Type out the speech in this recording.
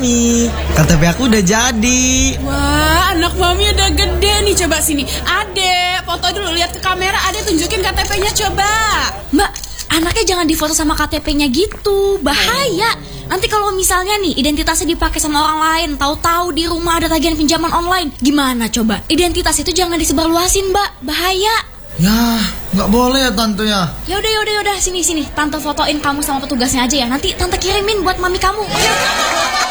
Mami, KTP aku udah jadi. Wah, anak Mami udah gede nih. Coba sini, Ade, foto dulu, lihat ke kamera. Ade tunjukin KTP-nya coba. Mbak, anaknya jangan difoto sama KTP-nya gitu, bahaya. Nanti kalau misalnya nih identitasnya dipakai sama orang lain, tahu-tahu di rumah ada tagihan pinjaman online, gimana coba? Identitas itu jangan disebarluasin, Mbak, bahaya. Ya, nggak boleh ya tante ya. Yaudah, sini, tante fotoin kamu sama petugasnya aja ya. Nanti tante kirimin buat mami kamu.